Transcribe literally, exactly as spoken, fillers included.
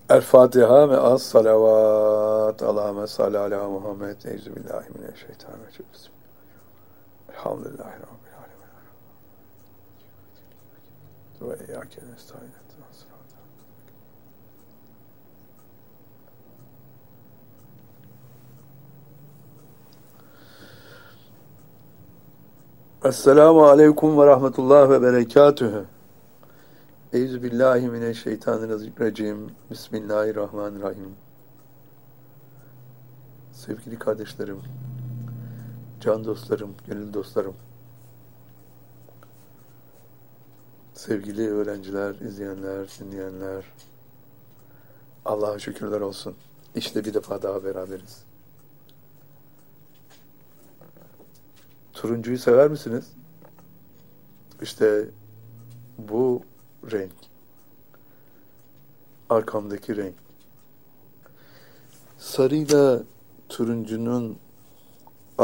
El Fatiha ve az salavat. Allahümme salli ala Muhammed. Euzubillahimineşşeytanirracim. Elhamdülillahi Rabbil alemin. Ve iyyâke nestaîn. Esselamu aleyküm ve rahmetullah ve berekatühü. Euzubillahimineşşeytanirracim. Bismillahirrahmanirrahim. Sevgili kardeşlerim, can dostlarım, gönül dostlarım, sevgili öğrenciler, izleyenler, dinleyenler, Allah'a şükürler olsun. İşte bir defa daha beraberiz. Turuncuyu sever misiniz? İşte bu renk, arkamdaki renk. Sarıyla turuncunun